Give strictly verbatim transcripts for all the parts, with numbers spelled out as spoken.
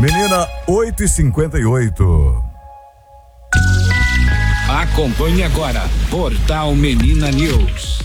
Menina, oito e cinquenta e oito. Acompanhe agora, Portal Menina News.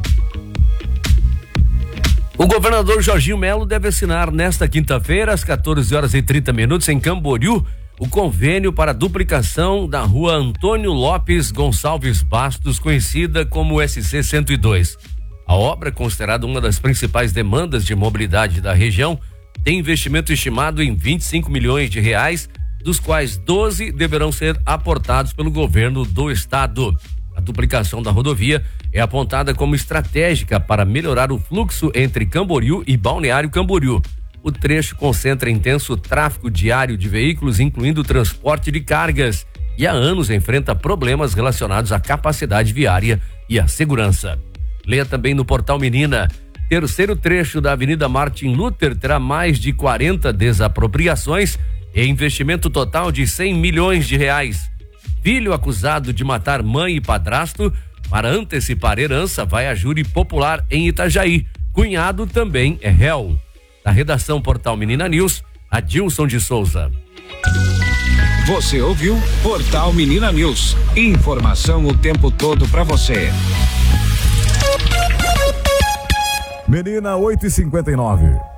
O governador Jorginho Melo deve assinar nesta quinta-feira, às quatorze horas e trinta minutos, em Camboriú, o convênio para a duplicação da rua Antônio Lopes Gonçalves Bastos, conhecida como S C cento e dois. A obra, considerada uma das principais demandas de mobilidade da região, tem investimento estimado em vinte e cinco milhões de reais, dos quais doze deverão ser aportados pelo governo do estado. A duplicação da rodovia é apontada como estratégica para melhorar o fluxo entre Camboriú e Balneário Camboriú. O trecho concentra intenso tráfego diário de veículos, incluindo o transporte de cargas, e há anos enfrenta problemas relacionados à capacidade viária e à segurança. Leia também no Portal Menina. Terceiro trecho da Avenida Martin Luther terá mais de quarenta desapropriações e investimento total de cem milhões de reais. Filho acusado de matar mãe e padrasto para antecipar herança vai a júri popular em Itajaí. Cunhado também é réu. Da redação Portal Menina News, Adilson de Souza. Você ouviu Portal Menina News. Informação o tempo todo para você. Menina, oito e cinquenta e nove.